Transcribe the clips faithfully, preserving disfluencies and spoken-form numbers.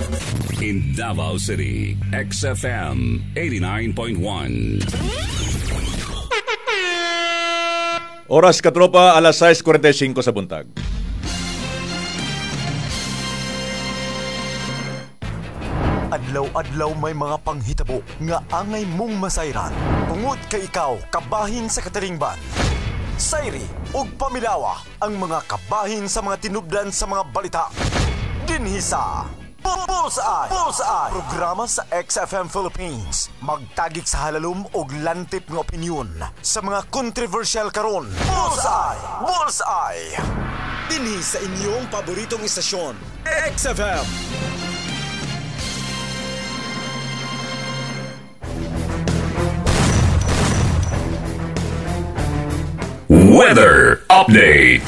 In Davao City, X F M eighty-nine point one. Oras katropa, alas sais kuwarenta y singko sa buntag. Adlaw-adlaw may mga panghitabo nga angay mong masayran. Tungod kay ikaw, kabahin sa katalingban. Sayri ug pamilawa ang mga kabahin sa mga tinubdan sa mga balita. Dinhi sa Bullseye! Bullseye! Programa sa X F M Philippines. Magtagik sa halalum og lantip ng opinyon sa mga controversial karon. Bullseye! Bullseye! Dinhi sa inyong paboritong istasyon, X F M. Weather Update.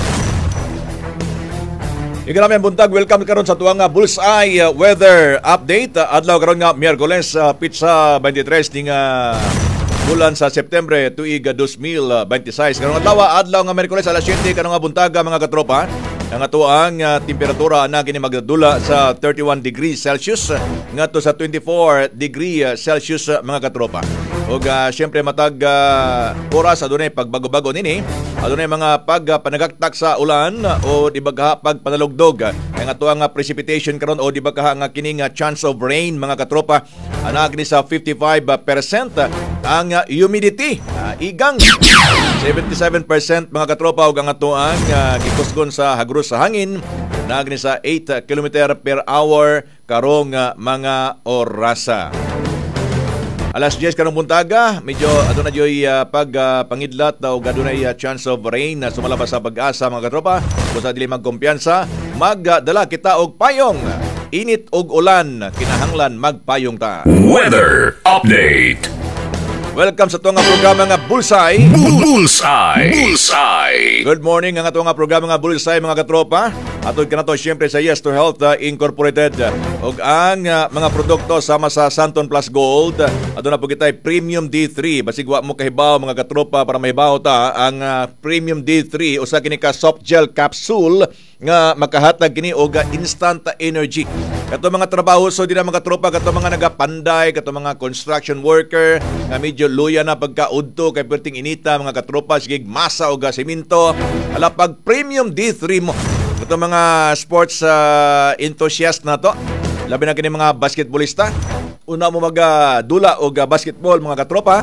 Ikalami ang buntag, welcome karon sa tuwang nga Bullseye uh, Weather Update. Uh, adlaw karon nga Miyerkules, uh, pitsa twenty-tres ning uh, bulan sa Septembre tuig two thousand twenty-six. Karong adlaw, adlaw nga Miyerkules alas siyete kanong nga buntaga mga katropa. Ang atuang uh, temperatura na kini magdadula sa thirty-one degrees Celsius ngadto sa twenty-four degrees Celsius mga katropa. Ug uh, syempre matag uh, oras adunay pagbago-bago nini. Adunay mga pagpanagaktak sa ulan o di bagha pagpanalugdog. Ang atuang uh, precipitation karon o di bagha nga kining uh, chance of rain mga katropa ana kini sa fifty-five percent. Ang uh, humidity uh, igang seventy-seven percent mga katropa ug ang atuang uh, gikusgon sa hagros sa hangin nagni sa eight kilometer per hour karong uh, mga orasa. Alas diyes karong buntaga, medyo aduna joy uh, pag uh, pangidlat daw gadunay uh, chance of rain na uh, sumalabas sa pag-asa mga katropa. Kung sa dili magkumpiyansa, magdala kita og payong. Init og ulan, kinahanglan magpayong ta. Weather Update. Welcome sa tuwang nga programa nga Bullseye. Bullseye. Bullseye. Good morning ang atong nga programa nga Bullseye mga katropa. Atod kanato siyempre sa Yes to Health uh, Incorporated. Og ang uh, mga produkto sama sa Santon Plus Gold. Adto na po kitay Premium D three. Basig wa mo kahibaw mga katropa para mahibaw ta ang uh, Premium D three usa kini ka soft gel capsule nga makahatag kini og instant energy. Kato mga trabaho so di na mga tropa, kato mga nagapanday, kato mga construction worker nga medyo luya na pagkaudto kay perting inita mga katropa sige masa og semento. Ala pag Premium D three mo. Kato mga sports uh, enthusiast na to. Labi na kini mga basketballista. Una mo magadula og basketball mga katropa.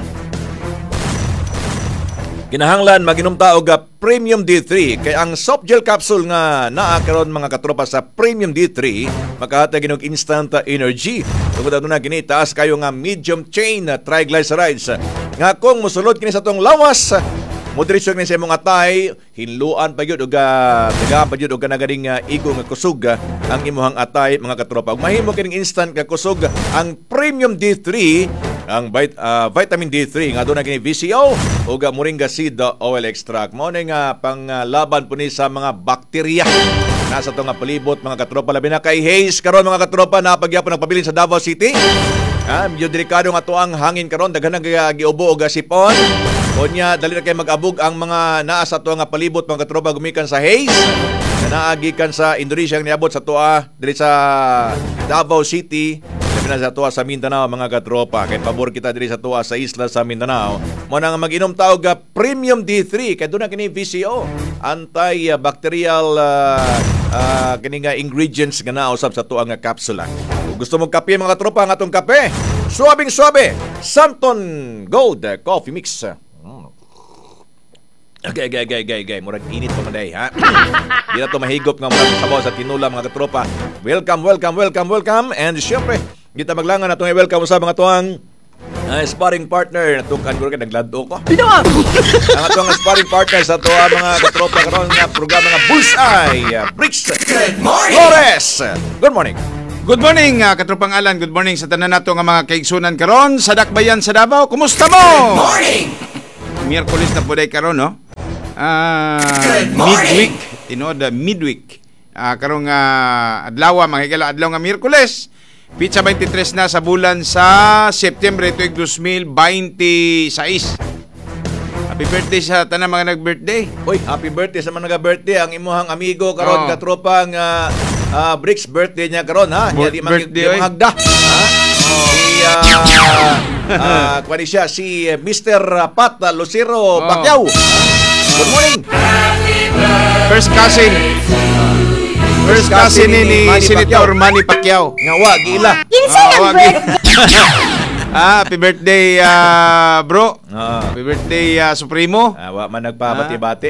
Kinahanglan maginom ta og Premium D three kay ang soft gel capsule nga naa karon mga katropa sa Premium D three makahatag og instant energy. Tungod aduna kini taas kayo nga medium chain triglycerides nga kung mosulod kini sa tong lawas moderisyon kini sa imong atay, hinluan pa gyud og taga pa gyud og kanagaring uh, igo nga kusog uh, ang imong atay mga katropa. Ug mahimo kining instant nga kusog ang Premium D three ang vit- uh, vitamin D three nga doon na kini V C O o moringa seed oil extract. Mao na nga panglaban po ni sa mga bakterya nasa to nga palibot mga katropa. Labi na kay haze karon mga katropa na pagyapon nagpabilin sa Davao City. Ah, medyo delikado nga to ang hangin karon, daghan nga giubo og sipon. Unya dali na kay mag-abog ang mga naa sa to nga palibot mga katropa gumikan sa haze. Na naagikan sa Indonesia nga niabot sa tuwa diri sa Davao City. Na sa tuwa sa Mindanao mga katropa kay pabor kita diri sa tuwa sa isla sa Mindanao mo nang mag-inom taog ga Premium D three kay doon na kini V C O antibacterial uh, uh, kini nga ingredients nga nausab sa tuwa nga kapsula. Kung gusto mo kape mga katropa ang atong kape suabing suabe Santon Gold Coffee Mix. mm. Okay, okay, okay, okay, okay. Murag init pa man day, ha? Di na to mahigop nga murag sabaw sa tinula mga katropa. Welcome, welcome, welcome, welcome. And syempre, kita maglangan na itong i-welcome sa mga tuwang uh, sparring partner. Natukan ko rin, naglado ko. Binawa! Ang tuwang sparring partner sa tuwa mga katropa karon nga programa nga Bullseye. Uh, Bricks Flores. Good morning. Good morning, uh, katropang Alan. Good morning sa tanan nato nga mga kaigsunan karon sa Dakbayan sa Davao. Kumusta mo? Good morning! Miyerkules na po day karon, no? Uh, midweek. You know, the midweek. Uh, karong uh, adlaw, mga higala adlaw nga Miyerkules. Pitsa twenty-tres na sa bulan sa September tuig two thousand twenty-six. Happy birthday sa tanang mga nag-birthday. Uy, happy birthday sa mga nag-birthday. Ang imuhang amigo karon Oh. katropang uh, ah, Bricks birthday niya karon ha. Bir- Niya di mang birthday, di oy. manghagda. Ha? Si ah ah, kuwan ni siya si mister Pat Lucero Oh. Pacquiao. Good morning. First cousin. First cousin ni, ni Manny Senator Pacquiao. Manny Pacquiao. Nga wa giila. Kinsa Ah, nag wag- ah, happy birthday, ah, bro. Ah. Happy birthday, ah, Supremo. Ah, wa man nagpabati-bati.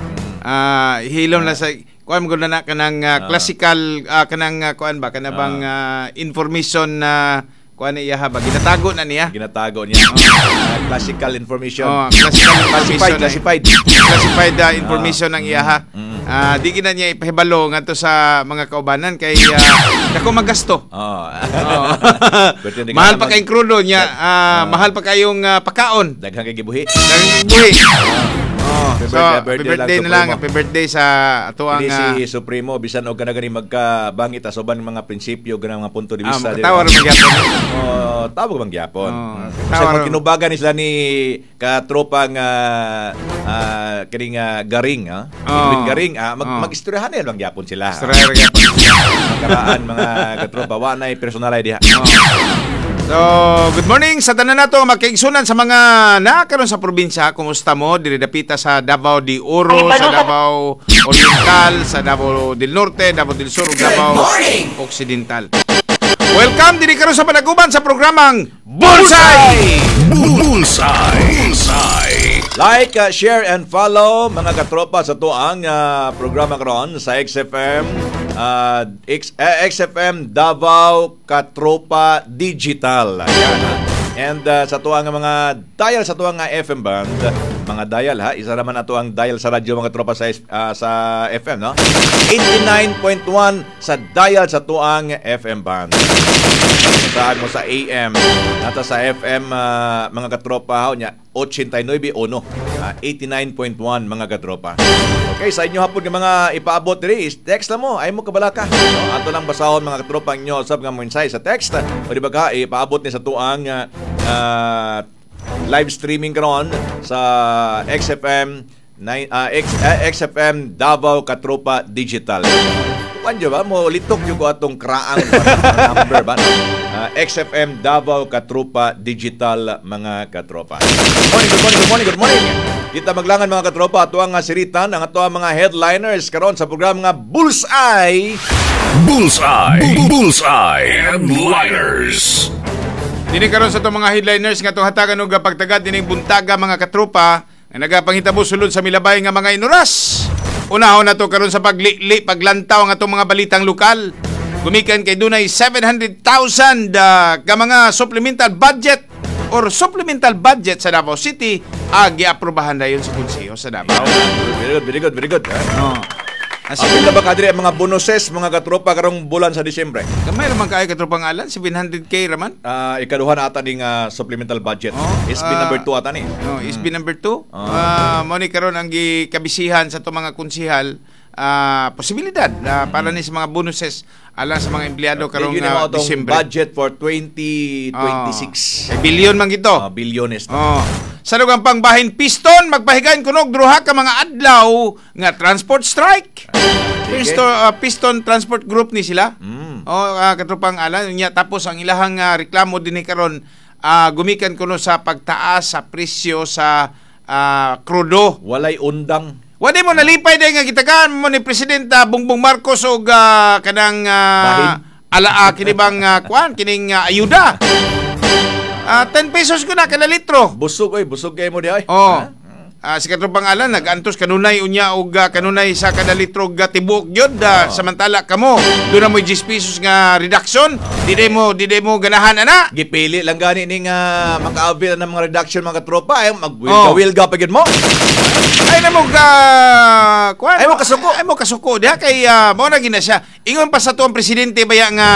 Ah, hilom na sa kuan mo na kanang ah, Ah. classical ah, kanang ah, kuan ba kana bang ah, information na kuan niya ha ba ginatago na niya. Ginatago niya. Ah, classical information. Oh, classical Classified, information. classified. Classified ah, information ng iyaha. Mm. Ah, di gina niya ipahibalo ngadto sa mga kaubanan kay ah, dako magasto. Oh. Oo. Pwede din Mahal ka pa naman- kayong krudo niya, ah, mahal pa kayong ah, pakaon. Daghang kay gibuhi. Daghang buhi. Oh, Happy so, birthday, happy birthday birthday lang, na lang, Supremo. happy birthday sa ato ang Hindi ah, si Supremo bisan og kana gani magkabangit asoban mga prinsipyo ganang mga punto de ah, vista. makatawa rin magyapon. Oh, tawag bang gyapon. Oh, Kasi tawa pag rin. kinubagan ni sila ni katropang uh, uh, kining ah, garing ha. Oh. Edwin Garing ah, mag Oh. magistoryahan nila bang gyapon sila. Story rin gyapon. Mga karaan mga katropa wa nay personalay diha. So, good morning sa tanan nato magkaigsunan sa mga nakaroon sa probinsya. Kumusta mo? Diri dapita sa Davao de Oro, sa Davao Oriental, sa Davao del Norte, Davao del Sur, ug Davao Occidental. Welcome diri karon sa panaguban sa programang Bullseye! Bullseye. Bullseye. Like, uh, share, and follow mga katropa sa tuang uh, programa karon sa X F M uh, X, uh, X F M Davao Katropa Digital. Ayan, ha. And uh, sa tuang mga dial sa tuang uh, F M band, mga dial ha, isa naman ato ang dial sa radyo mga tropa sa uh, sa F M no. eighty-nine point one sa dial sa tuang F M band. Saan mo sa A M nata sa F M uh, mga katropa ho nya eighty-nine point one uh, eighty-nine point one mga katropa. Okay, sa inyo hapon nga mga ipaabot diri, text lang mo ay mo kabalaka. No, ato lang basahon mga katropa nyo sab nga mo mensahe sa text o di ba ka ipaabot ni sa tuang uh, uh, live streaming karon sa X F M nine, uh, X, uh, X F M Davao Katropa Digital. Panjo ba mo litok yung atong kraang number ba no? Uh, X F M Davao Katropa Digital mga katropa. Good morning, good morning, good morning, good morning. Kita maglangan mga katropa ato ang uh, siritan ang ato ang mga headliners karon sa programa nga Bullseye. Bullseye. Bullseye. Headliners. Dini karon sa itong mga headliners nga itong hatagan og pagtagad dining buntaga mga katropa nga nagapangitabo sulod sa milabay nga mga inuras. Unahon na to karon sa pagli paglantaw ang atong mga balitang lokal. Gumikan kay dunay seven hundred thousand uh, ka mga supplemental budget or supplemental budget sa Davao City ag giaprobahan dayon sa konseho sa Davao. Very good, very good, very good. No. As in, ba kadiri ang mga bonuses mga katropa karong bulan sa Disyembre? Gamay raman kay katropang alan seven hundred K raman. Uh, ikaduha na ata ning uh, supplemental budget. Oh, S B ah, number two ata ni. No, S B number two. Ah. Uh, mo ni karon ang gikabisihan sa to mga konsehal ah, posibilidad na para ni sa mga bonuses alang sa mga empleyado karong Yun uh, yung atong Disyembre. budget for twenty twenty-six. Oh, bilyon man gito. Uh, bilyones. Oh. Sa lugang pangbahin piston magpahigayon kunog duha ka mga adlaw nga transport strike. Piston, uh, piston Transport Group ni sila. Mm. Oh, uh, katropang alan nya tapos ang ilahang uh, reklamo dinhi karon uh, gumikan kuno sa pagtaas sa presyo sa uh, krudo. Walay undang. Wadi mo nalipay day nga gitagaan mo ni Presidente Bongbong Marcos og uh, kanang Bahin. uh, ala uh, kini bang uh, kuan kining uh, ayuda. Ah, ten pesos ko na kada litro. Busog ay, busog kay mo di ay. Oh. Ha? Ah, si katong pangalan nag-antos kanunay unya og uh, kanunay sa kada litro ga tibuok gyud uh, samantala kamo do na mo ten pesos nga reduction. Di day mo di day mo ganahan ana. Gipili lang gani ning uh, maka-avail ng mga reduction mga tropa ay Oh. mag-wilga-wilga pa gid mo. Ay na mo ga kuan. Ay mo kasuko. Ay mo kasuko diha kay uh, mao na gina siya. Ingon pa sa tuang presidente baya nga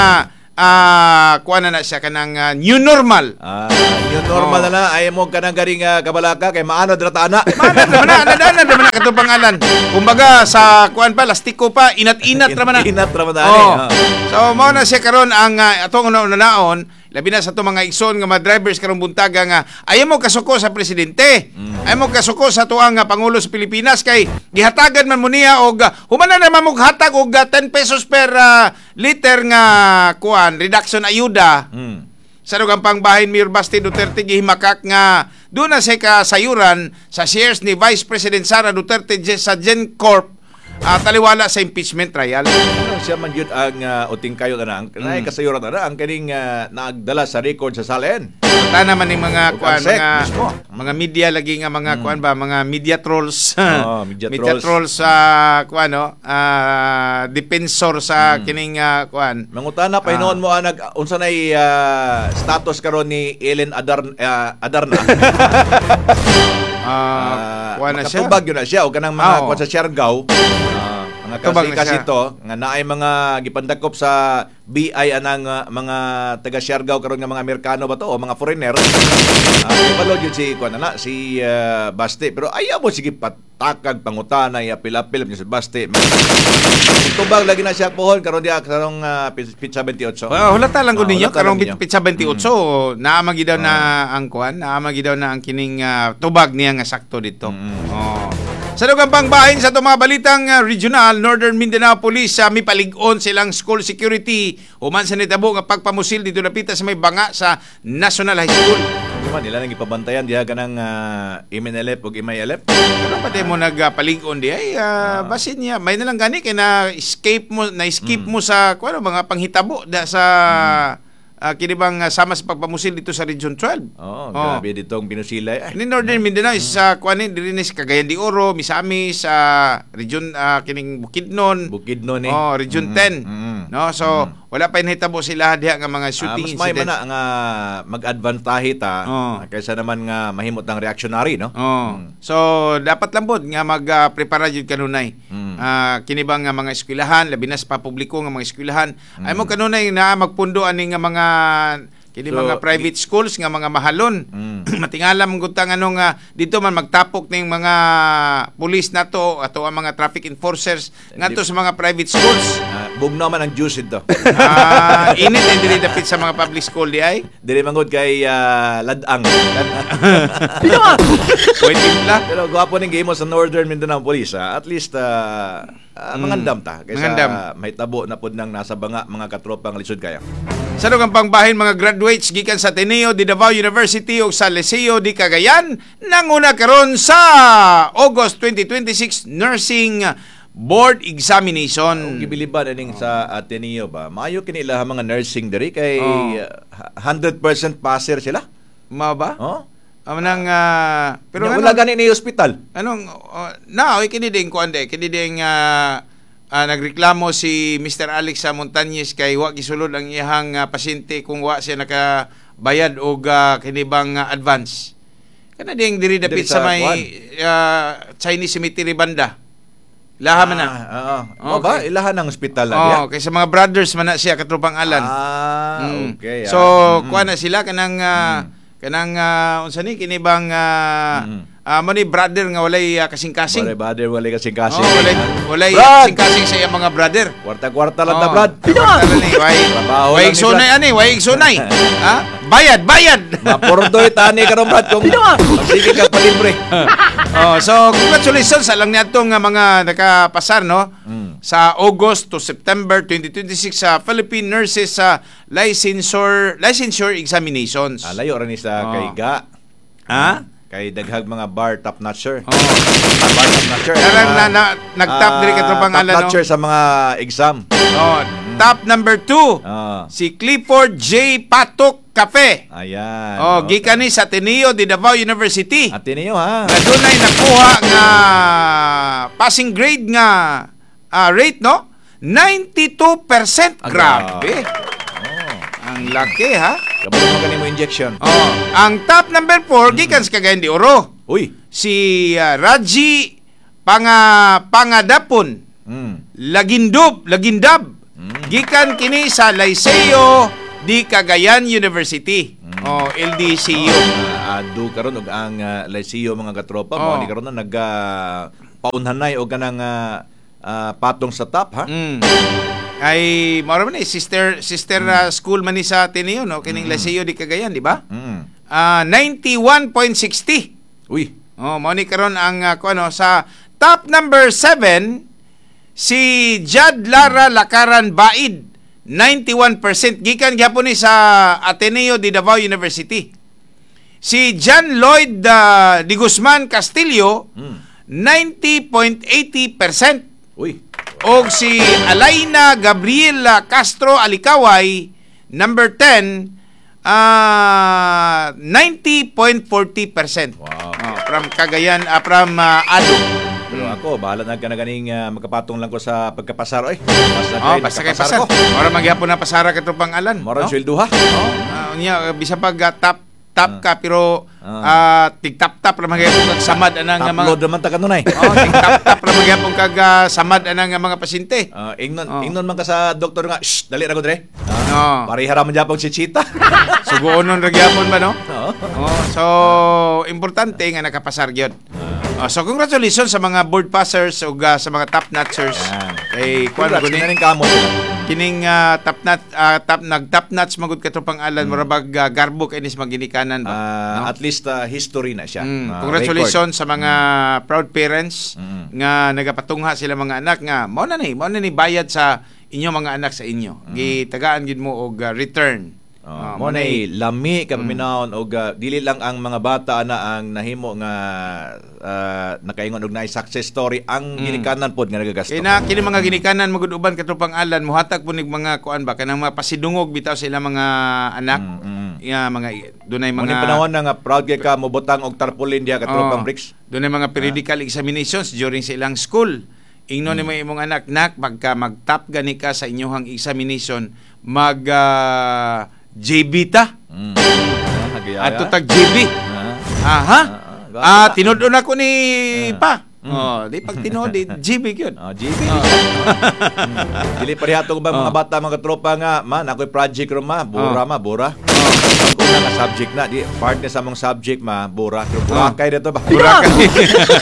ah kuan na na siya kanang uh, new normal. Ah, yung normal Oh. na na ay mo kanang garing uh, kabalaka kay maano dratana. Mana naman na, nadaanan naman na katong pangalan. Kumbaga sa kuan pa, lastiko pa, inat-inat naman na. Inat raman na Oh. ani. So mao na siya karon ang uh, atong una-unaon labi na sa to mga igsoon nga mga drivers karong buntaga nga ayaw mo kasuko sa presidente. Mm. Ayaw mo kasuko sa tuang nga pangulo sa Pilipinas kay gihatagan man mo niya og uh, humana naman mo hatag og uh, ten pesos per uh, liter nga kuan reduction ayuda. Mm. Sa dugang pangbahin Mayor Basti Duterte gihimakak nga doon na siya kasayuran sa shares ni Vice President Sara Duterte sa GenCorp uh, taliwala sa impeachment trial. Ano siya man yun ang uh, uting kayo na ang mm. kasayuran na ang kaning uh, naagdala sa record sa salen. Ta naman ng mga kuan Sec, mga mismo. mga media lagi nga mga mm. kuan ba mga media trolls. Oh, media, media trolls sa uh, kuan no uh, defensor sa mm. kining uh, kuan. Mangutana pa hinuon mo anag unsa nay uh, status karon ni Ellen Adar uh, Adarna. Ah, uh, uh, makatubag yun na siya o kanang mga oh. kuwan sa Siargao. Uh, mga kasi ito nga naay mga gipandakop sa B I anang uh, mga taga Siargao karon nga mga Amerikano ba to o mga foreigner. Uh, ibalod yun si kuwan na si uh, Basti pero ayaw mo sige patakag pangutana ya apil-apil si Basti. Tubag lagi na siya pohon karon dia karong uh, Pizza twenty-eight. Well, hulata lang ko ninyo uh, karong Pizza twenty-eight mm. naamagi daw uh. na ang kuan, naamagi daw na ang kining uh, tubag niya nga sakto dito. Mm. Oh. Sa dugang pangbahin sa itong mga balitang uh, regional, Northern Mindanao Police uh, may palig-on silang school security human sa nitabo nga pagpamusil dito napita sa may banga sa National High School. Naman nila nang ipabantayan diha kanang uh, M N L F ug M I L F. Ano pa di mo nagpalig-on di ay uh, uh. basin niya may nalang gani kay na escape mo na escape mm. mo sa kuno mga panghitabo da sa mm. Uh, kini bang uh, sama sa pagpamusil dito sa Region twelve. Oh, oh. Grabe ditong pinusilay. Ni Northern Mindanao is sa uh, kuan diri ni Cagayan de Oro, Misamis, sa uh, region uh, kining Bukidnon. Bukidnon eh. Oh, Region mm-hmm. ten. Mm-hmm. No, so mm-hmm. wala pa inhitabo sila diha nga mga shooting uh, mas incident. Mas may mana nga mag-advantage ta oh. kaysa naman nga mahimot ang reactionary, no? Oh. Mm. So dapat lang pod nga mag-prepare uh, jud kanunay. Mm. Uh, kini bang nga mga eskwelahan, labi na sa publiko nga mga eskwelahan, mm. ay mo kanunay na magpundo ani nga mga kini so, mga private schools nga mga mahalon. Mm. Matingala mong gutang ano nga dito man magtapok ning mga pulis nato ato ang mga traffic enforcers ngadto sa mga private schools. Uh, bugno man ang juice ito. Ah, uh, init ay dili dapit sa mga public school di ay. Dili mangod kay uh, ladang. Pwede la. Pero gwapo ning game mo sa Northern Mindanao Police. Uh, at least uh, uh, mm. mangandam ta kaysa mangandam. Uh, may tabo na pod nang nasa banga mga katropang lisod kaya. Sa dugang pangbahin mga graduates gikan sa Ateneo di Davao University o sa Liceo di Cagayan nanguna karon sa August twenty twenty-six Nursing Board Examination. Ang gibiliban aning sa Ateneo ba? Maayo kini ila mga nursing diri kay oh. uh, one hundred percent passer sila. Mao ba? Oh. Amanang uh, pero ano, wala gani ni hospital. Anong uh, na oy kini ding kuan de kini ding uh, Uh, nagreklamo si Mister Alex sa Montañez kay wa gisulod ang iyang uh, pasyente kung wa siya nakabayad og uh, kinibang uh, advance. Kana ding diri dapit sa, sa may uh, Chinese cemetery banda. Ilaha man na. Oo. Uh, okay. Ba ilaha ng ospital na diya? Oh, kay sa mga brothers man na siya katropang alan. Ah, mm. okay. So, ah. kuha na sila kanang uh, mm. kanang uh, unsa ni kinibang uh, mm. Uh, mo ni brother nga walay uh, kasing-kasing. Walay brother, walay kasing-kasing. Oh, walay walay kasing-kasing sa iyang mga brother. Kwarta-kwarta lang oh, na, Brad. Kwarta lang ni. Way, way igsunay ani, way igsunay. Ha? Bayad, bayad. Mapordoy tani karon Brad kung sige ka palibre. Oh, so congratulations sa lang niadtong nga mga nakapasar no. Mm. Sa August to September twenty twenty-six sa Philippine Nurses sa uh, licensure licensure examinations. Ah, layo ra ni sa oh. Kaiga. Ha? Kay daghag mga bar top notcher. Oh. Ah, bar top notcher. Kaya na, na, nag-top uh, diri ka pangalan top notcher no? Sa mga exam. Oh, mm. Top number two. Oh. Si Clifford J. Patok Cafe. Ayan. Oh, okay. Gikan ni sa Ateneo di Davao University. Ateneo ha. Na dunay nakuha nga passing grade nga uh, rate no? ninety-two percent. Grabe. Oh. Ang laki ha. Kabalo mo kanimo injection. Oh, ang top number four mm. gikan sa Cagayan de Oro. Uy, si uh, Raji Panga Pangadapon. Mm. Lagindub, Lagindab. Mm. Gikan kini sa Liceo di Cagayan University. Mm. Oh, L D C U. Oh, adu karon og ang uh, Liceo mga katropa mo oh. Ni karon na nag uh, paunhanay og kanang uh, uh, patong sa top ha. Mm. Ay mao man ni sister sister Mm. uh, school man ni sa Ateneo no kining Mm. Liceo di Cagayan, di ba? Mm. Ah, ninety-one point six zero. Uy. Oh, mao ni karon ang uh, kuno sa top number seven si Jad Lara Lakaran Baid, ninety-one percent gikan gyapon ni sa Ateneo de Davao University. Si John Lloyd uh, Di Guzman Castillo, Mm. ninety point eight zero percent. Uy. O si Alaina Gabriela Castro Alikaway, number ten, uh, ninety point four zero percent. Wow. Oh, from Cagayan, uh, from uh, Ado. Pero ako, bahala na ka na ganing uh, magkapatong lang ko sa pagkapasar. Ay, basta Oh, kay basta kay nagkapasar pasar. ko. Ora magyapon na pasara ka tropang alan. Moral no? sweldo ha. Oh, uh, unya bisa pag uh, tap tap ka pero Ah. uh, tig-tap-tap ra magyapon kag samad anang nga mga Upload naman ta kanunay. Oh, tig-tap-tap ra magyapon kag uh, samad anang nga mga pasyente. Uh, ingnon, Oh. ingnon man ka sa doktor nga, shh, dali ra ko dre. No. Parihara man japon si Chita. Suguonon ra gyapon ba no? Oo. Oh, so importante nga nakapasar gyud. Oh, so congratulations sa mga board passers ug uh, sa mga top notchers. Yan. Kay kuan Congrats, guni kinaning kamot sila. kining uh, top nut uh, top nag top nuts magud katropang alan Mm. murabag uh, garbo kay nis maginikanan ba. Ah, No? At least uh, history na siya. Mm, Ah, congratulations sa mga proud parents Mm. nga nagapatungha sila mga anak nga mao na ni mao na ni bayad sa inyo mga anak sa inyo. Gitagaan gid mo og uh, return. Oh, Ah, mo mo na na- lami ka paminahon og uh, dili lang ang mga bata na ang nahimo nga uh, nakaingon og naay success story ang Mm. ginikanan pod nga nagagasto. Kaya na kini mga ginikanan magud uban katropang alan muhatag po nig mga kuan ba kanang mga pasidungog bitaw sa ilang mga anak. Mm, mm. Ya mga dunay Mga mga panahon na nga proud kay ka mobutang og tarpaulin diha katropang Oh, bricks. Doon ay mga periodical examinations during sa ilang school. Ingno ni mo imong anak, nak, pagka mag-top gani ka sa inyong examination, mag uh, J B ta. Mm. Ah, hagayaya. Ato tag J B. Ah. Aha. Ah, Ah, tinudon ako ni Ah. pa. Mm. Oh, di pag tinod, di J B yun. Ah, G B. Dili parehato ko ba mga Oh. bata mga tropa nga, man ako'y project ro ma, bura Oh. ma, bura. Ako na nga subject na, di part na sa mong subject ma, bura. Pero burakay dito ba? Burakay.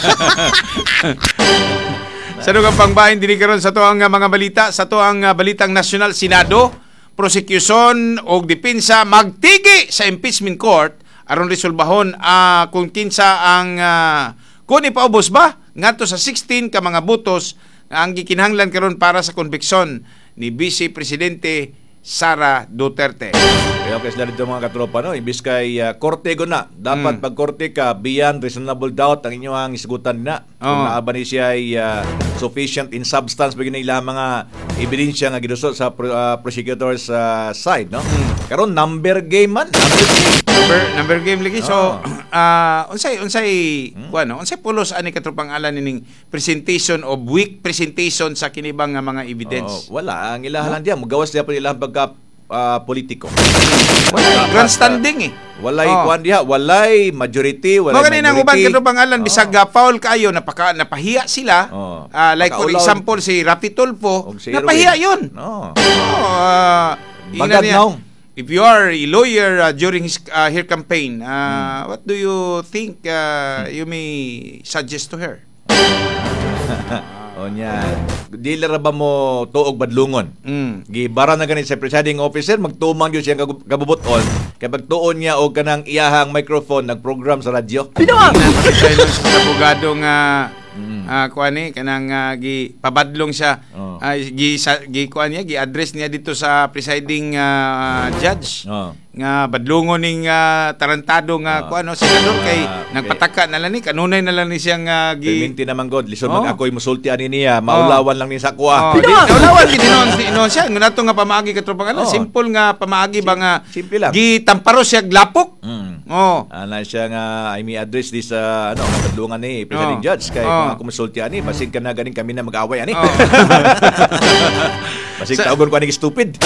Sa dugang pangbahin dili karon sa to ang uh, mga balita, sa to ang uh, balitang nasyonal, Senado, prosecution o depensa magtigi sa impeachment court aron resolbahon uh, kung kinsa ang uh, kung ipaubos ba ngadto sa sixteen ka mga butos nga ang gikinahanglan karon para sa konbiksyon ni Vice Presidente Sara Duterte. Kaya okay sila dito mga katropa, no? Imbis kay uh, korte ko na, dapat Mm. pag korte ka, beyond reasonable doubt ang inyong isgutan na. Kung Oo. naaba ni siya ay uh, sufficient in substance, bagay na ilang mga ebidensya nga gidusot sa pro- uh, prosecutor's uh, side, no? Mm. Karon number game man, number game. number number game lagi so Oh. ah unsay unsay kuno unsay pulos ani katropang alan ining presentation of weak presentation sa kinibang nga mga evidence. Oo, wala, ang ilahalan diyan, mugawas diya pa ilang pagka uh, politiko. Wala grandstanding eh. Walay Oh. kuan diha, walay majority, walay Mo kanina ang uban minority. katropang alan bisag Oo. uh, foul kayo napaka napahiya sila. Oh. Ah, like for Pakaulaw. example si Rapi Tulfo, Og si napahiya Irwin. yun. No. Oh, ah, Bagad ingnan niya. now. If you are a lawyer uh, during his uh, her campaign, uh, Hmm. what do you think uh, you may suggest to her? O nya, dili ra ba mo tuog badlungon? Mm. Gibara na ganit sa presiding officer, magtumang yun siya kag- kabubuton. Kaya pagtuon niya og kanang iyahang microphone, nag-program sa radyo. Tingnan patay lang sa abogado nga Mm. ah kuan ni kanang ah, gi pabadlong siya. Oh. Ah, gi sa, gi kuan niya gi address niya dito sa presiding ah, judge. Oh. Nga badlongon ning ah, tarantado nga Ah. kuan no senador kay Ah, nagpataka na lang ni kanunay na lang ni siyang ah, gi Perminti naman god, lisod Oh. mag ako'y musulti ani niya, maulawan lang ni sa kuha. Oh, di naulawan gid inon inon siya nga nato nga pamaagi katropang alam Oh. simple nga pamaagi ba nga Simple lang. gi tamparo siya glapok. Mm. Oh. Ana siya nga I may address this sa ano kadlungan ni presiding Oh. judge kay Oh. kung ako musulti ani basig ka na ganing kami na mag-away ani. Oh. Basig Sa- tawgon ko ani stupid.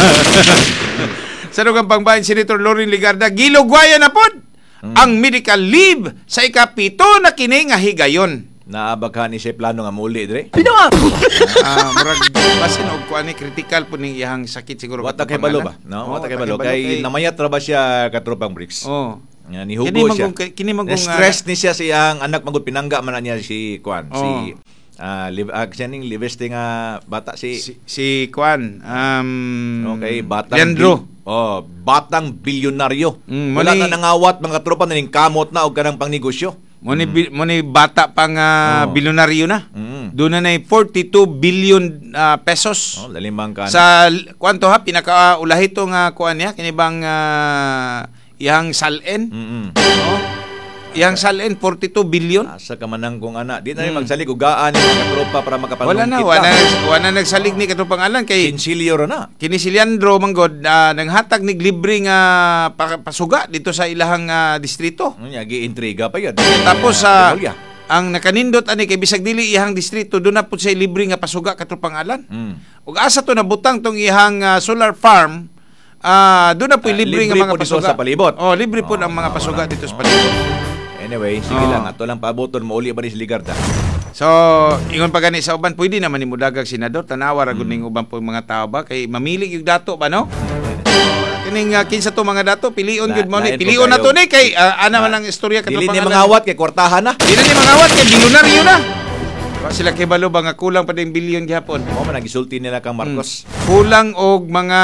Sa dugang pangbahin, Senator Lorin Ligarda, gilugwayan na pod ang medical leave sa ikapito na kini nga higayon. Naabaghan ni siya plano nga muli dire. Ah, murag basin og kuan ni critical po ning iyang sakit siguro. Wata kay balo ba? No, Oh, wata kay balo kay namayat ra ba siya katropang bricks. Oh. Nga Kini nihugo siya. magong kini magong Na-stress ni siya siyang anak magud pinangga man na niya si Kwan, Oh. si Ah, live uh, sining liveste nga bata si, Si, si Kwan. Um, okay, batang Leandro. bil- oh, batang bilyonaryo. Mm, Wala mali- na nangawat mga tropa na ning kamot na og kanang pangnegosyo. Mo ni bi- mo ni bata pang uh, Oh. bilyonaryo na. Mm. Doon na na forty-two billion uh, pesos. Oh, lalimang kan. Sa kwanto ha pinakaulahi to nga kuan niya kini bang uh, iyang salen. Mm. Oh. Iyang salen forty-two billion. Asa ka manang kung ana, di na rin Mm. magsalig og gaan ni mga tropa para makapanong Wala na, kita. wala na, wala na nagsalig ni katong pangalan kay Kinsilyo ra na. kini si Leandro manggod uh, nanghatag ni libre nga pa- pasuga dito sa ilahang uh, distrito. Ano niya, gi-intriga pa yun. Tapos Ah, sa Demolia. ang nakanindot ani kay bisag dili ihang distrito doon na pud say libre nga pasuga katong pangalan. Mm. Ug asa to nabutang tong ihang uh, solar farm, ah doon na po Ah, libre nga libre mga po dito pasuga sa palibot. Oh, libre po Oh, ang mga tama pasuga na. dito sa palibot. Anyway, sige Oh. lang. Ato lang paaboton mo uli ba ni si Ligarda? So, ingon pa gani sa uban, pwede naman ni mudagag senador, tanawa ra gud ning uban po mga tao ba kay mamili yung dato ba no? Kining uh, kinsa to mga dato pilion La- gud mo ni. lain po Pilion na to kayo. ni kay uh, ana man ang istorya katong Dili ni pangalan. mga awat kay kwartahan na. Dili ni mga awat kay bilyonaryo na. Wa sila kay balo ba nga kulang pa din bilyon gihapon. Mo man nagisulti nila kang Marcos. Kulang og mga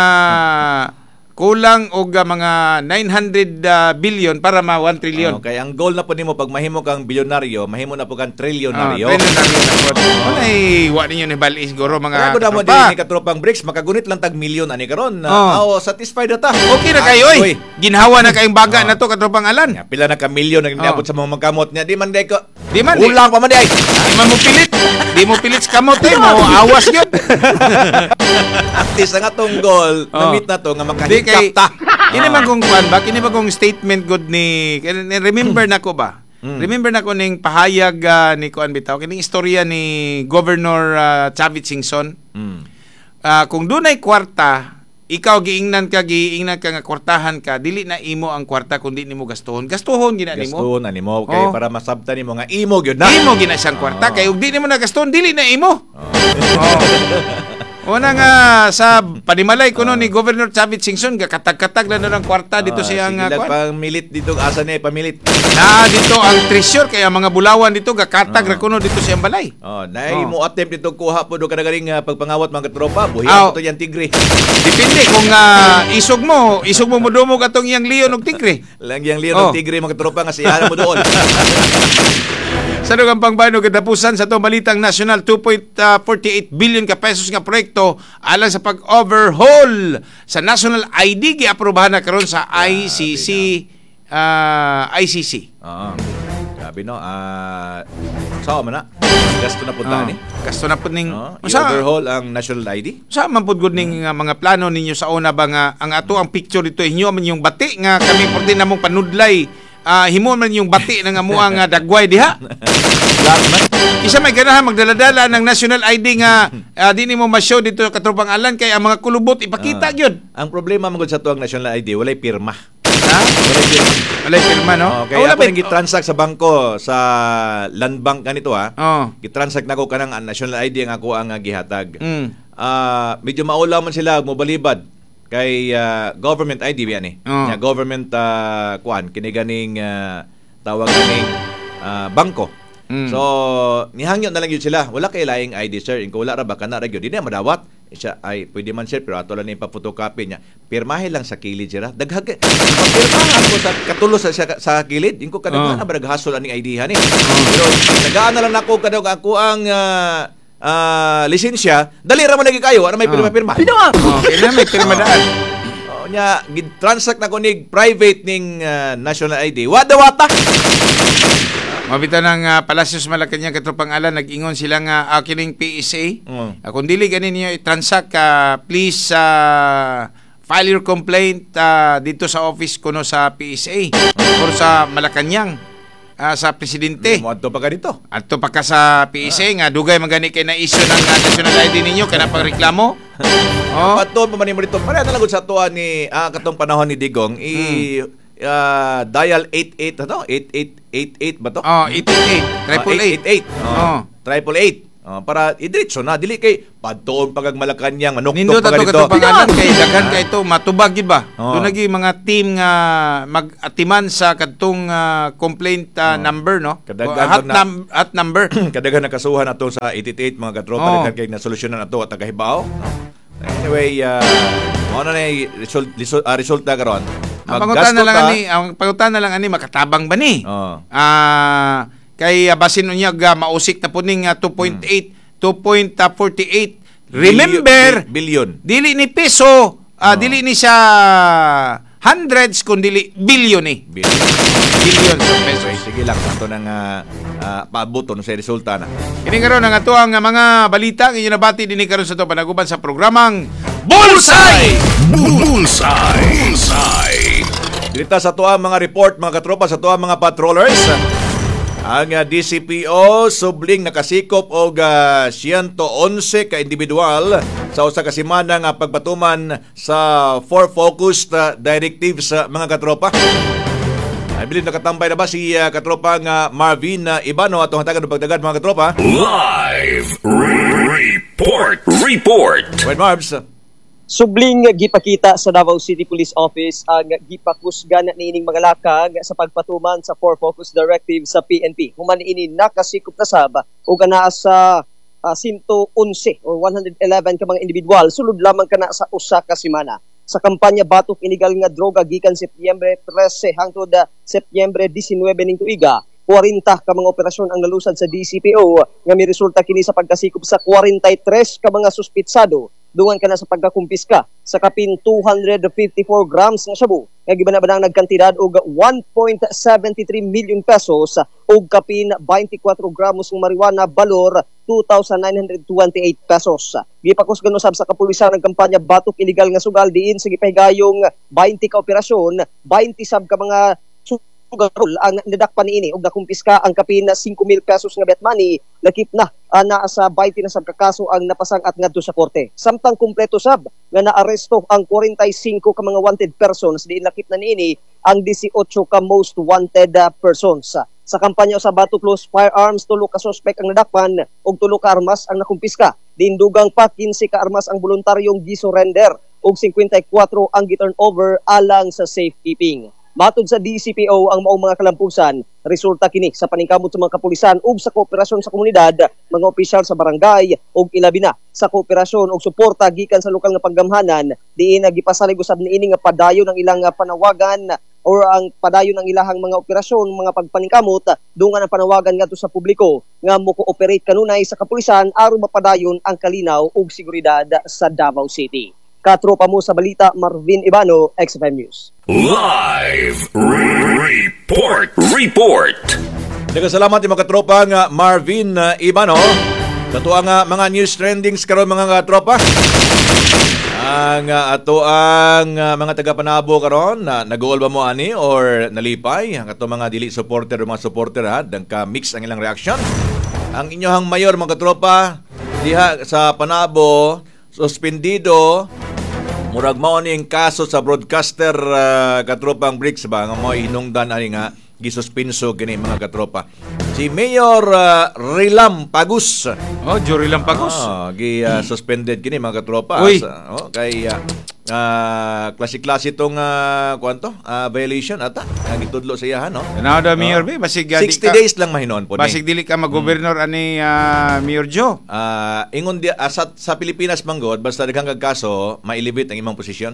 kulang og uh, mga nine hundred uh, billion para ma one trillion. Oh, kay ang goal na po nimo pag mahimo kang bilyonaryo, mahimo na po kang Ah, trilyonaryo. trilyonaryo na po. Ay, wa ninyo ni bali siguro mga Kaya ko na mo katropa. din ni katropang bricks, makagunit lang tag milyon ani karon. Na, Oh. oh, satisfied na ta. Okay na kayo, Ah, oy. Ginhawa na kayong baga na to katropang alan. Nga, pila na ka milyon ang Oh. inabot sa mga magkamot niya. Di man day ko. Di man, di. Ulang pa man day. Di man mo pilit. Di mo pilit sa kamot eh. Mo awas yun. At least ang atong goal, Oh. na-meet na to nga Di kay, makahikap ta. kini man kong kwan ba? Kini ba kong statement good ni, kini- remember na ko ba? Mm. Remember na ko ning pahayag ah, ni Kuan bitaw. Kining istorya ni Governor uh, Chavit Singson. Mm. Ah, kung dunay kwarta, ikaw giingnan ka, giingnan ka nga kwartahan ka, dili na imo ang kwarta kundi nimo gastuhon. Gastuhon gina nimo. Gastuhon ani mo kay Oh. para masabtan nimo nga imo gyud na. Imo gina siyang kwarta kay ug di nimo na gastuhon, dili na imo. Oh. Una nga sa panimalay kuno ni Governor Chavit Singson gakatag-katag lang na ng kwarta dito Ah, siyang sige uh, lang, kwan. pamilit dito asa ni pamilit. Na dito ang treasure kaya mga bulawan dito gakatag ra kuno dito siyang balay. Oh, nay Oh. mo attempt dito kuha po do kadagaring uh, pagpangawat mga katropa, Aw. buhian to yan tigre. Depende kung uh, isog mo, isog mo modumog atong iyang leon ug tigre. Lang yang liyo Oh. ng tigre mga katropa nga siyahan mo doon. Sa dugang pangbano katapusan sa itong balitang national two point four eight billion ka pesos nga proyekto alang sa pag-overhaul sa National I D giaprobahan na karon sa I C C uh, I C C. Oo. Sabi no, ah sao man na. Gasto na punta Oh. ni. Gasto na po ning Oh, sa i-overhaul ang national I D. sa man pud gud ning uh, mga plano ninyo sa una ba nga ang ato ang picture dito inyo man yung bati nga kami porti namong panudlay uh, himo man yung bati nga amuang uh, dagway diha. Lahat man. Isa may ganahan magdaladala ng national I D nga uh, di nimo ma-show dito katropang alan kay ang mga kulubot ipakita Ah. gyud. Ang problema man gud sa tuang national I D, walay pirma. Ha? Walay pirma. Walay pirma no? Oh, Ah, kaya wala ako ba- nang gitransact sa bangko sa land bank kanito ha. Oh. Gitransact nako kanang ah, national I D ang ako ang ah, gihatag. Mm. Ah, medyo maulaw man sila mobalibad kay ah, government I D biya ni. Oh. Nya government ah, kuan kini ganing ah, tawag ganing ah, bangko. Mm. So nihangyo na lang yun sila. Wala kay laing I D sir. Inko wala ra ba kana ra gyud. Di na madawat. Eh, siya ay pwede man sir pero ato lang ni pa-photocopy niya. Pirmahe lang sa kilid sira. Daghag. Pirmahan ko sa katulos sa, sa, sa kilid. Inko kadaghan Oh. na ba naghasol aning I D ha ni. Pero nagaan na lang nako kadog ako ang ah, ah, lisensya. Dali ra man lagi kayo. Ano may Oh. pirma-pirma. Oh, kailan may pirma daan. Oh, nya gid-transact na ko nig private ning ah, national I D. Wada wata. Mabita ng uh, Palacios Malacanang katropang alan nag-ingon sila nga uh, kining P S A. Mm. Uh, kung dili ganin niyo i-transact uh, please uh, file your complaint uh, dito sa office kuno sa P S A or sa Malacanang uh, sa presidente. Mo adto pa ka dito. Adto pa ka sa P S A nga dugay magani kay na issue ng uh, national I D ninyo kana pang reklamo. Oh. Paton pa man nimo dito. Pareha na lang gud sa tuwa ni ah, katong panahon ni Digong i ah, dial eight eight ano? eight eight eight eight ba to? Oh, eight eight eight, triple eight. eight eight. Oh. Triple eight. Ah, para idiretso na dili kay padtuon pagag Malacañang Nindot manuktok ato pagad kato dito. pangalan kay daghan kay ito matubag gid ba. Oo. Doon lagi mga team nga mag-atiman sa kadtong ah, complaint ah, number no. Kadaghan At, pag na- num- at number. Kadaghan nakasuhan ato sa eight eight eight mga katropa Oo. daghan kay nasolusyonan ato at tagahibaw. No? Anyway, uh, mo na ni result, result, uh, resulta karon. Ang pangutan na lang ani, ang pangutan na lang ani makatabang ba ni? Oo. Ah, kay uh, basin unya ga mausik na puning uh, two point eight, two point four eight. Remember, billion. dili ni peso, ah, dili ni siya hundreds kundi billion ni. Billion. Billion of pesos. Okay, sige lang ato nang uh, uh, paabuton sa resulta na. Kini karon ang ato ang mga balita nga nabati dinhi karon sa to panaguban sa programang Bullseye. Bullseye. Bullseye. Dito sa tuwa mga report mga katropa sa tuwa mga patrollers. Ang uh, D C P O subling nakasikop og uh, one hundred eleven ka individual sa usa ka semana nga pagpatuman sa four focused uh, directives sa uh, mga katropa. I believe nakatambay na ba si uh, katropa nga Marvin uh, Ibano atong hatagan og pagdagad mga katropa. Live report. Report. Wait, Marbs. Subling gipakita sa Davao City Police Office ang gipakusgan niining mga lakang sa pagpatuman sa four focus directive sa P N P. Human ini nakasikop na sab o kana sa uh, one hundred eleven or one hundred eleven ka mga individual sulod lamang kana sa usa ka semana. Sa kampanya batok illegal nga droga gikan Setyembre trese hangtod uh, Setyembre nineteen ning tuiga, forty ka mga operasyon ang nalusad sa D C P O nga miresulta kini sa pagkasikop sa forty-three ka mga suspitsado dungan kana sa pagkakumpiska sa kapin two hundred fifty-four grams nga shabu nga gibanabang nagkantidad og one point seven three million pesos ug kapin twenty-four gramos ng marijuana balor two thousand nine hundred twenty-eight pesos. Gipakusgan usab sa kapulisan ang kampanya batok illegal nga sugal diin sa gipahigayong twenty ka operasyon, twenty sab ka mga sugarol ang nadakpan niini ug nakumpiska ang kapin na five mil pesos nga bet money lakip na uh, naa sa twenty na sab ka kaso ang napasang at ngadto sa korte. Samtang kumpleto sab nga naaresto ang forty-five ka mga wanted persons diin lakip na niini ang eighteen ka most wanted uh, persons. Sa kampanya sa batok close firearms, tulo ka suspect ang nadakpan ug tulo ka armas ang nakumpiska. Diin dugang pa fifteen ka armas ang voluntaryong gisurrender ug fifty-four ang giturn over alang sa safekeeping. Matod sa D C P O ang maong mga kalampusan, resulta kini sa paningkamot sa mga kapulisan ug sa kooperasyon sa komunidad, mga opisyal sa barangay ug ilabi na sa kooperasyon ug suporta gikan sa lokal nga paggamhanan, diin nagipasalig usab niini nga padayon ang ilang panawagan or ang padayon ng ilahang mga operasyon, mga pagpaningkamot, dungan ang panawagan ngadto sa publiko nga mo-cooperate kanunay sa kapulisan aron mapadayon ang kalinaw ug seguridad sa Davao City. Katropa mo sa balita, Marvin Ibano, X F M News. Live report. Report. Nagkasalamat yung mga katropa nga Marvin uh, Ibano. Katuwa nga mga news trendings karon mga katropa. Ang uh, ato ang uh, mga taga-panabo karon na nag-uol ba mo ani or nalipay ang ato mga dili supporter o mga supporter ha dang ka mix ang ilang reaction. Ang inyohang mayor mga katropa diha sa Panabo suspendido murag mao ning kaso sa broadcaster uh, katropang Bricks ba nga mo hinungdan ani nga gisuspenso kini mga katropa. Si Mayor uh, Rilam Pagus. Oh, Jory lang pagos. Ah, gi uh, suspended kini mga katropa. Uy. Sa, oh, kay uh, uh, klase-klase tong uh, kwanto uh, violation ata nga gitudlo sa iya no. Now the Mayor B, basig uh, di sixty ka- days lang mahinon po basig ni. dili ka mag-governor ani ah, Mayor Joe. Ah, ingon di, ah, sa, sa Pilipinas manggod basta daghang kag kaso ma-elevate ang imong posisyon.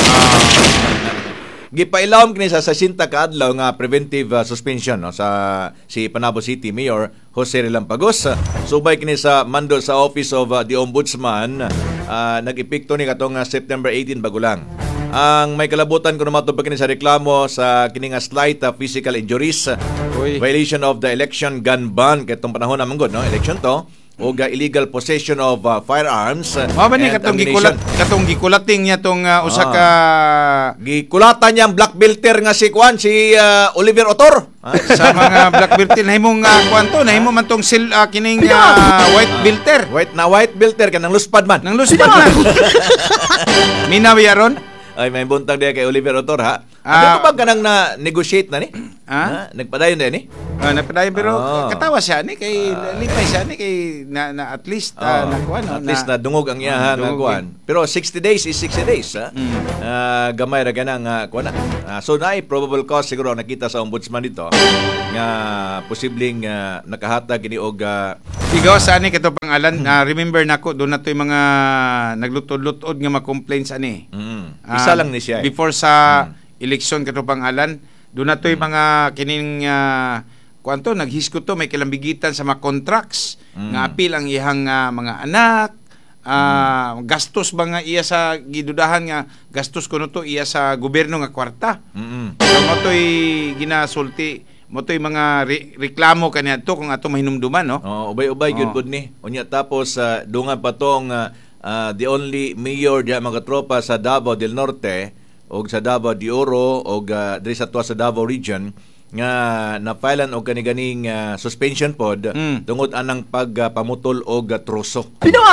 Gipailawom kini sa sixty ka adlaw nga preventive uh, suspension no sa si Panabo City Mayor Jose Relampagos. Subay kini sa mando sa Office of uh, the Ombudsman uh, nag-epekto ni katong uh, September eighteen bago lang. Ang may kalabutan kuno matupad kini sa reklamo sa kini nga slight uh, physical injuries, Uy. violation of the election gun ban katong panahon namon gud no election to o uh, illegal possession of uh, firearms. Mao ba ni and katong ammunition. gikulat katong gikulating niya tong uh, usa Ah. ka Gikulatan niya ang black belter nga si Kwan, si uh, Oliver Otor. Ah, sa mga black belt nahimong uh, kwanto nahimo man tong sil uh, kining uh, white belter. white na white belter ka nang luspad man. Nang luspat na. Minaw yaron? Ay may buntag diya kay Oliver Otor ha. Ano ba kanang na negotiate na ni? Ah? Ha? Nagpadayon din ni? Ah, napadayon pero Oh. katawa siya ni kay lipay siya ni kay na, na at least ah, Oh, nakuha no, at least na dungog ang iyaha nga dungog, kuan. Pero sixty days is sixty days, ha. Ah, gamay ra ganang nga kuan na. Ah, so naay probable cause siguro nakita sa ombudsman dito nga posibleng ah, nakahatag ini og ah, Sigaw sa ani kato pangalan na remember nako do na toy mga naglutod-lutod nga ma-complaints ani. mm, Ah, isa lang ni siya. eh. Before sa election kato pangalan, do na toy mga kining uh, kuanto naghiskot to may kilambigitan sa mga contracts nga apil ang iyang ah, mga anak. Ah, gastos ba nga iya sa gidudahan nga gastos kuno to iya sa gobyerno nga kwarta. Mm. So mo to'y ginasulti, mo to'y mga re- reklamo kaniadto kung ato mahinumduman, no? Oh, ubay-ubay gyud Oh. pud ni. Unya tapos uh, dungan pa tong ah, ah, the only mayor diya mga tropa sa Davao del Norte og sa Davao de Oro og uh, diri sa tuwa sa Davao region nga na-filean og kani-ganing ah, suspension pod Mm. tungod anang pagpamutol og uh, troso. Pinoa!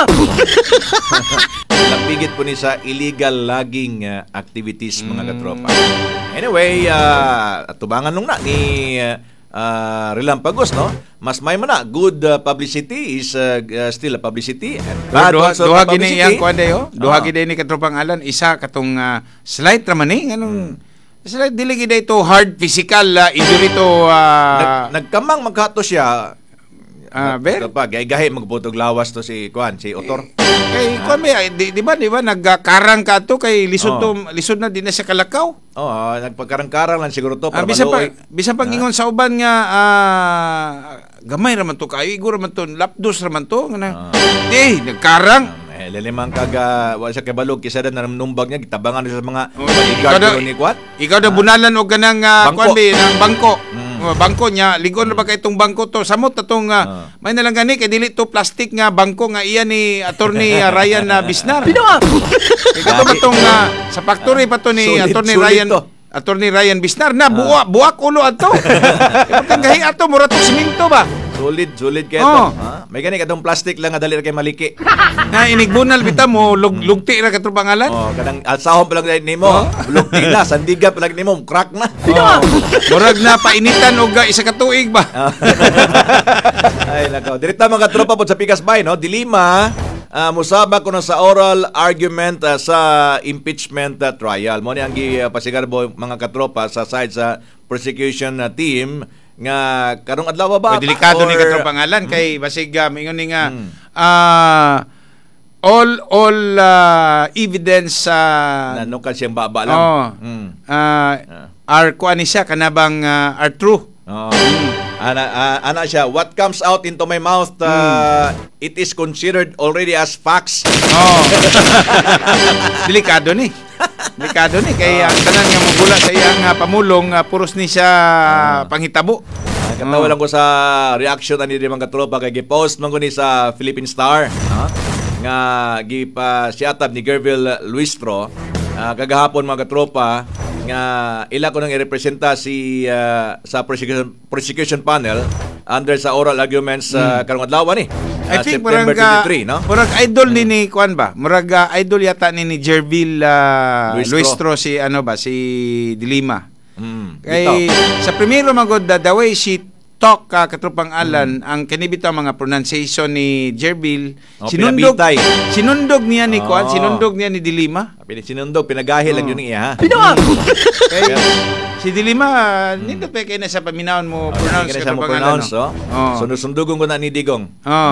Napigit po ni sa illegal logging uh, activities mga katropa. Anyway, uh, tubangan nung na ni uh, uh, Relampagos, no? Mas may man na good uh, publicity is uh, uh, still a publicity and bad duha also duha publicity. gini yang kuan dayo. Duha Ah. gini ni katropang alan, isa katong uh, slight ra man ni anong Hmm. slight dili gid ito hard physical uh, injury to uh, Nag, nagkamang maghato siya. Ah, ber? Kapag gahi magputog lawas to si Kuan, si Otor. kay kuan ba di, di ba di ba nagkarang ka to kay lisod Oh. to lisod na din na sa kalakaw. Oh, uh, nagpagkarang-karang lang siguro to Ah, para bisan pa maluoy. bisan pang ingon sa uban nga ah, gamay ra man to kayo iguro man to lapdos ra man to nga na. Di nagkarang. Eh, lalimang kaga, wala siya kabalog, kisa na nanumbag niya, gitabangan na siya sa mga Oh, bodyguard ikaw na- ko ni Kuan. Ikaw na bunalan og ganang uh, Bangko. kuan ba ng bangko. Mm. Uh, bangko niya ligon na ba kay itong bangko to samot atong uh, Ah. may nalang gani kay dili to plastic nga bangko nga iya ni attorney uh, Ryan na uh, Bisnar. Pinoa! Ikaw ba tong uh, sa factory pa to ni Solid, attorney solid Ryan to. attorney Ryan Bisnar na buwa buwak ulo ato. Kung gahi ato mura to siminto ba? Solid, solid kayo Oh. to. Ha? May gani katong plastic lang nga dali ra kay maliki. Na inigbunal bita mo lug, lugti ra katong pangalan. Oh, kanang alsahon pa lang dahil nimo. Oh. Bulog na, sandigan pa lang nimo, crack na. Oh. Murag na painitan og uh, isa ka tuig ba? Ay, nako. Dirita mga tropa po sa Pikas Bay, no? Dilima, ah, musaba ko na sa oral argument ah, sa impeachment ah, trial. Mo ni ang gipasigarbo mga katropa sa side sa prosecution ah, team nga karong adlaw ba? May delikado ni Or- katong pangalan kay basig uh, mingon ni nga Hmm. ah, all all uh, evidence uh, Nanukal siyang baba lang. oh, Mm. ah, are kuan ni siya kanabang uh, are true. Oh. Ana ah, ana siya, what comes out into my mouth uh, it is considered already as facts. Oh. Delikado ni. Delikado ni kay ang tanan nga mabula sa iyang uh, pamulong uh, puros ni siya panghitabo. Ah, Katawa lang ko sa reaction ani di mga katropa kay gi-post man ko ni sa Philippine Star, ha? Nga gipa siatab ni Gerville Luistro ah, kagahapon mga katropa nga ila ko nang irepresenta si ah, sa prosecution, prosecution panel under sa oral arguments sa karong adlaw ni. I ah, think September murag uh, twenty-three, no? murag idol ni ni kuan ba? Murag uh, idol yata ni ni Gerville uh, Luistro. Luistro si ano ba si Dilima. Mm, Kay bitaw. sa primero magod the, the way she talk ka katropang Alan ang kanibitaw mga pronunciation ni Gerville Oh, sinundog pinabitay. sinundog niya ni kuan Oh. sinundog niya ni Dilima. Pinsinundog, pinagahi lang Oh. yun niya, ha? Pinoa! Kay si Dilima nindot pa kay na sa paminawon mo pronounce Hindi ka na siya mo katropang pronounce, Alan. oh. Oh. Sunod-sundugon ko na ni Digong. Oh.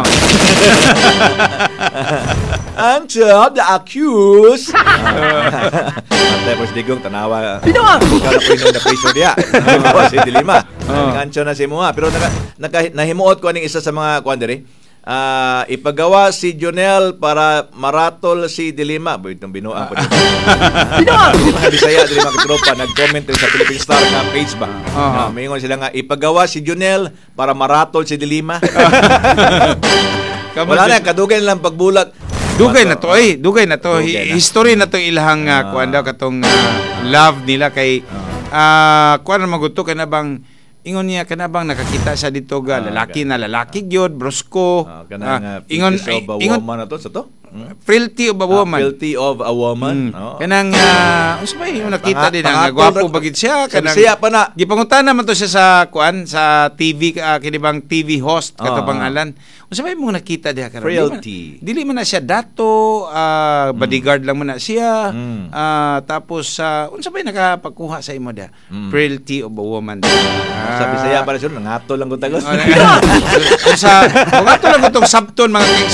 Until the accused. Tapos Digong, tanawa. Pinoa! Kala po yun na preso diya. Ikaw si Dilima. Oh. Ngancho na si Mua. Pero naka, naka, nahimuot ko aning isa sa mga kuandere. Ah, ipagawa si Jonel para maratol si Dilima. Boy, itong binuang ko dito. Ah, Hindi mga Bisaya, dili mga katropa, nag-comment rin sa Philippine Star nga page ba. Oh. Ah, mayingon sila nga, ipagawa si Jonel para maratol si Dilima. Kamu- Wala na, kadugay lang pagbulat. Dugay na to ay, dugay na to. Dugay na. History na to ilahang uh, Ah. kuan daw katong ah, love nila kay ah kuan maguto kana bang ingon niya kana bang nakakita sa dito ga Ah, lalaki na lalaki gyud brosko. Ah, kanang Ah, uh, ingon ingon, of a ingon woman na to, sa to? Frailty of a woman. Frailty of a woman. Mm. Oh. Kanang uh, unsa ba yung nakita Panga- din ang pangatol gwapo ra- bagid siya Sabi kanang siya pa na. gipangutan naman to siya sa kuan sa T V uh, kini bang T V host kato Ah. pangalan. Unsa ba yung nakita diha karon? Frailty. Dili man, dili man na siya dato, uh, bodyguard lang man na siya. Mm. Ah, tapos uh, unsa ba yung nakapagkuha sa imo diha? Mm. Frailty of a woman. Ah, Sabi siya para siya, nangato lang ko tagos. Kung sa, kung ato lang itong sabton mga